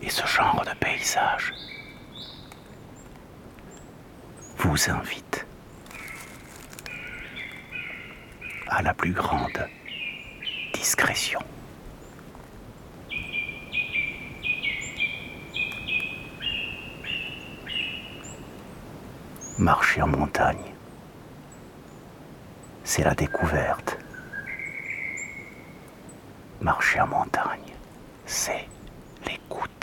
et ce genre de paysage vous invite à la plus grande discrétion. Marcher en montagne, c'est la découverte. Marcher en montagne, c'est l'écoute.